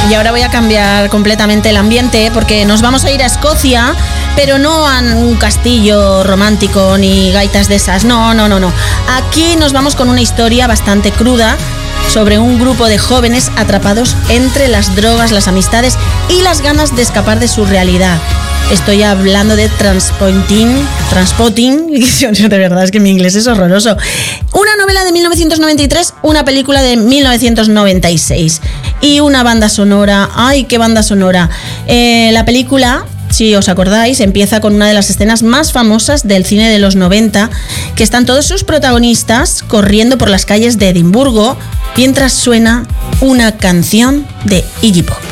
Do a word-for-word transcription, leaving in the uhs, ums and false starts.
Y ahora voy a cambiar completamente el ambiente porque nos vamos a ir a Escocia, pero no a un castillo romántico ni gaitas de esas. No, no, no, no. Aquí nos vamos con una historia bastante cruda sobre un grupo de jóvenes atrapados entre las drogas, las amistades y las ganas de escapar de su realidad. Estoy hablando de Trainspotting, Trainspotting, de verdad es que mi inglés es horroroso. Una novela de mil novecientos noventa y tres, una película de mil novecientos noventa y seis y una banda sonora. ¡Ay, qué banda sonora! Eh, la película, si os acordáis, empieza con una de las escenas más famosas del cine de los noventa, que están todos sus protagonistas corriendo por las calles de Edimburgo mientras suena una canción de Iggy Pop.